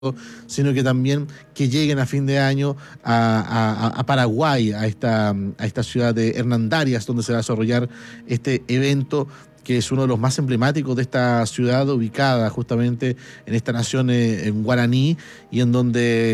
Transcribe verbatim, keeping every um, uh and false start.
sino que también que lleguen a fin de año a, a- a Paraguay, a esta, a esta ciudad de Hernandarias, donde se va a desarrollar este evento que es uno de los más emblemáticos de esta ciudad ubicada justamente en esta nación eh, en guaraní y en donde